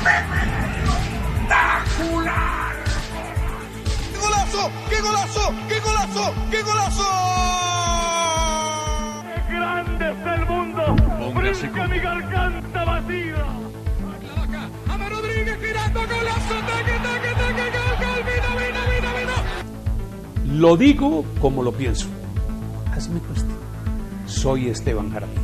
¡Espectacular! ¡Qué golazo! ¡Qué golazo! ¡Qué golazo! ¡Qué golazo! ¡Qué grande es el mundo! ¡Brinca mi garganta vacía! ¡Ama Rodríguez girando! ¡Golazo! ¡Taque, taque, taque! ¡Gol, gol! ¡Vino! Lo digo como lo pienso. Hazme cuestión. Soy Esteban Jaramillo.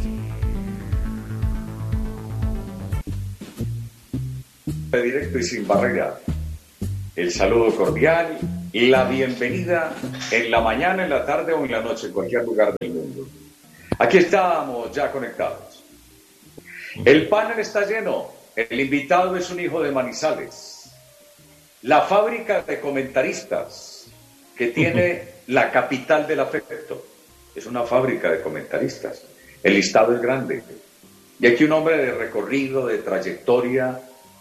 Directo y sin barrera. El saludo cordial y la bienvenida en la mañana, en la tarde o en la noche, en cualquier lugar del mundo. Aquí estamos ya conectados. El panel está lleno. El invitado es un hijo de Manizales. La fábrica de comentaristas que tiene la capital del afecto. Es una fábrica de comentaristas. El listado es grande. Y aquí un hombre de recorrido, de trayectoria,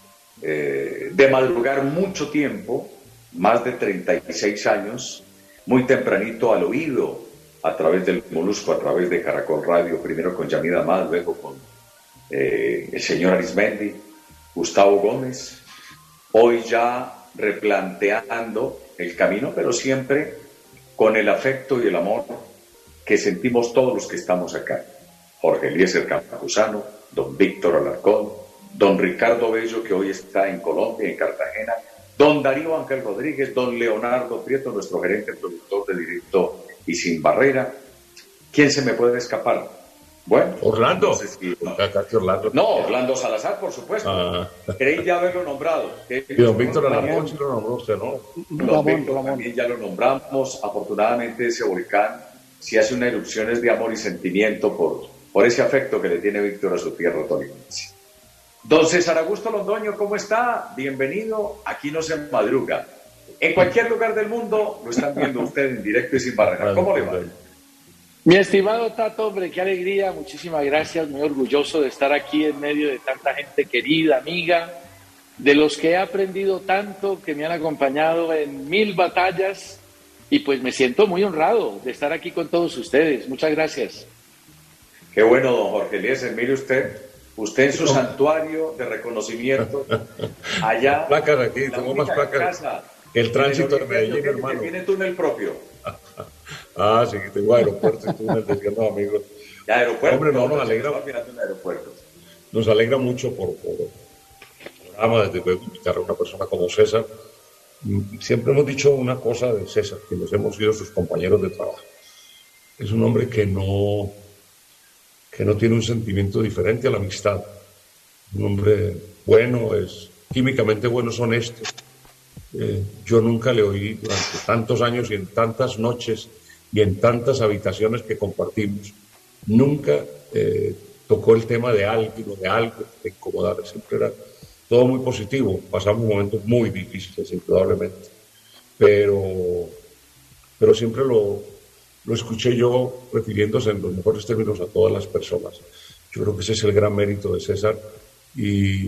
de madrugar mucho tiempo, más de 36 años, muy tempranito al oído, a través del Molusco, a través de Caracol Radio, primero con Yamida Amad, luego con el señor Arismendi, Gustavo Gómez, hoy ya replanteando el camino, pero siempre con el afecto y el amor que sentimos todos los que estamos acá. Jorge Eliezer Campuzano, don Víctor Alarcón, don Ricardo Bello, que hoy está en Colombia, en Cartagena, don Darío Ángel Rodríguez, don Leonardo Prieto, nuestro gerente productor de Directo y Sin Barrera. ¿Quién se me puede escapar? Bueno, Orlando. No sé si... Orlando. No, Orlando Salazar, por supuesto. Creí ya haberlo nombrado. Y don Víctor Alarcón, sí lo nombró usted, ¿no? Don Víctor también ya lo nombramos. Afortunadamente ese volcán, si hace una erupción, es de amor y sentimiento por ese afecto que le tiene Víctor a su tierra tolimense. Don César Augusto Londoño, ¿cómo está? Bienvenido. Aquí no se madruga. En cualquier lugar del mundo lo están viendo ustedes en Directo y Sin Barrera. ¿Cómo le va? Mi estimado Tato, hombre, qué alegría, muchísimas gracias, muy orgulloso de estar aquí en medio de tanta gente querida, amiga, de los que he aprendido tanto, que me han acompañado en 1000 batallas, y pues me siento muy honrado de estar aquí con todos ustedes. Muchas gracias. Qué bueno, don Jorge Eliezer, mire usted en su santuario de reconocimiento, allá. Placas aquí, tengo más placas que el tránsito de Medellín, hermano. Tiene túnel propio. Ah, sí, tengo aeropuerto y túnel, decían los amigos. Ya, aeropuerto. Hombre, no, nos alegra. Nos alegra mucho por el programa, desde luego, invitar a una persona como César. Siempre hemos dicho una cosa de César, que nos hemos sido sus compañeros de trabajo. Es un hombre que no tiene un sentimiento diferente a la amistad. Un hombre bueno, es químicamente bueno, es honesto. Yo nunca le oí durante tantos años y en tantas noches y en tantas habitaciones que compartimos, nunca tocó el tema de alguien o de algo, de incomodar. Siempre era todo muy positivo. Pasamos momentos muy difíciles, indudablemente, pero siempre lo escuché yo refiriéndose en los mejores términos a todas las personas. Yo creo que ese es el gran mérito de César y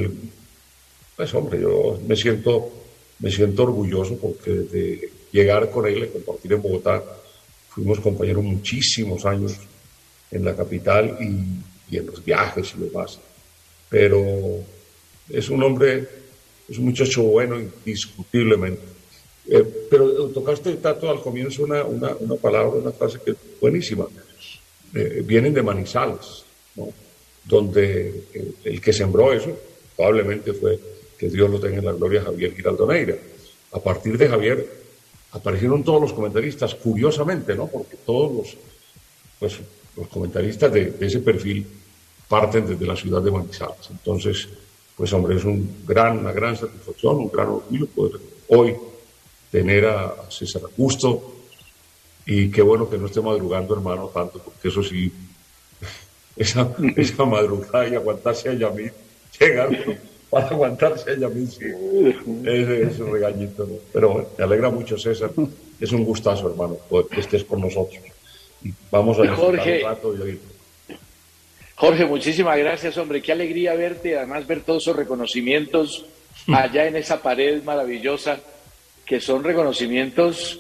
pues hombre, yo me siento orgulloso porque de llegar con él, de compartir en Bogotá, fuimos compañeros muchísimos años en la capital y en los viajes y demás. Pero es un hombre, es un muchacho bueno indiscutiblemente. Pero tocaste, Tato, al comienzo una palabra, una frase que es buenísima. Vienen de Manizales, ¿no? Donde el que sembró eso probablemente fue, que Dios lo tenga en la gloria, Javier Giraldo Neira. A partir de Javier aparecieron todos los comentaristas, curiosamente, ¿no? Porque todos los comentaristas de ese perfil parten desde la ciudad de Manizales. Entonces, pues hombre, es una gran satisfacción, un gran orgullo poder hoy tener a César Augusto, y qué bueno que no esté madrugando, hermano, tanto, porque eso sí, esa madrugada y aguantarse a Yamil, llegar para aguantarse a Yamil, sí, es un regañito, ¿no? Pero bueno, me alegra mucho, César, es un gustazo, hermano, poder que estés con nosotros. Y vamos a disfrutar un rato y oírte. Jorge, muchísimas gracias, hombre, qué alegría verte, además ver todos esos reconocimientos allá en esa pared maravillosa, que son reconocimientos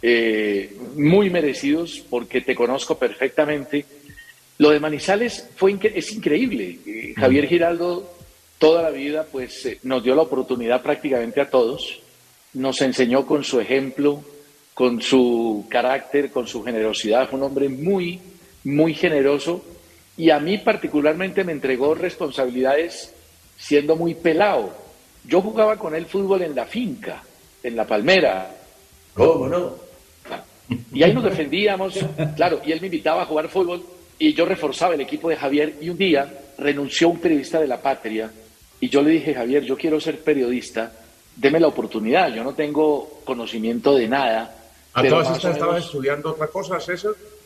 muy merecidos, porque te conozco perfectamente. Lo de Manizales es increíble. Javier Giraldo toda la vida pues nos dio la oportunidad prácticamente a todos, nos enseñó con su ejemplo, con su carácter, con su generosidad. Fue un hombre muy, muy generoso y a mí particularmente me entregó responsabilidades siendo muy pelado. Yo jugaba con él fútbol en la finca, en La Palmera. ¿Cómo no? Y ahí nos defendíamos, claro, y él me invitaba a jugar fútbol y yo reforzaba el equipo de Javier y un día renunció un periodista de La Patria y yo le dije, Javier, yo quiero ser periodista, deme la oportunidad, yo no tengo conocimiento de nada. ¿A todas estas estabas estudiando otra cosa, César?